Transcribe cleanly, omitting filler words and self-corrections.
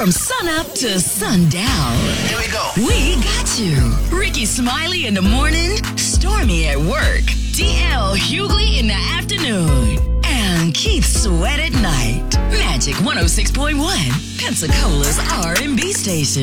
From sunup to sundown. Here we go. We got you. Ricky Smiley in the morning, Stormy at work, DL Hughley in the afternoon, and Keith Sweat at night. Magic 106.1, Pensacola's R&B station.